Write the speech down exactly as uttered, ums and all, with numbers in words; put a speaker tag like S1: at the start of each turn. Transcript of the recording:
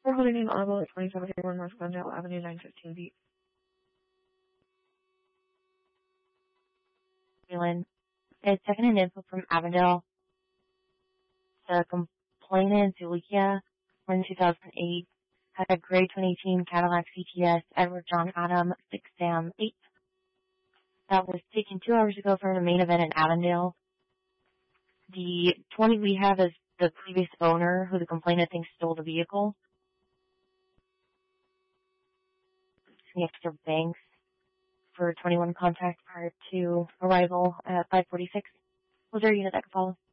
S1: We're holding an automobile at twenty-seven thirty-one North Glendale Avenue, nine fifteen B.
S2: Leland. It's second in info from Avondale. The complainant, Zulikia, born in two thousand eight, had a gray twenty eighteen Cadillac C T S Edward John Adam six Sam eight. That was taken two hours ago from the main event in Avondale. The twenty we have is the previous owner, who the complainant thinks stole the vehicle. Next to Banks for twenty-one contact prior to arrival at five forty-six. Was there a unit that could follow?